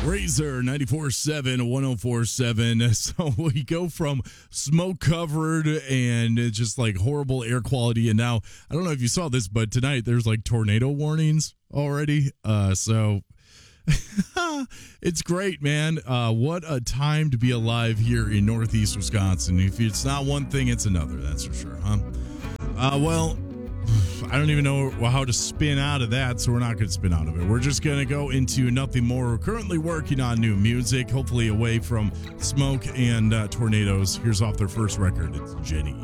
Razor 94.7, 104.7. So we go from smoke covered and just like horrible air quality. And now, I don't know if you saw this, but tonight there's like tornado warnings already. So it's great, man. What a time to be alive here in Northeast Wisconsin. If it's not one thing, it's another. That's for sure, huh? Well, I don't even know how to spin out of that, so we're not going to spin out of it. We're just going to go into nothing more. We're currently working on new music, hopefully away from smoke and tornadoes. Here's off their first record. It's Jenny.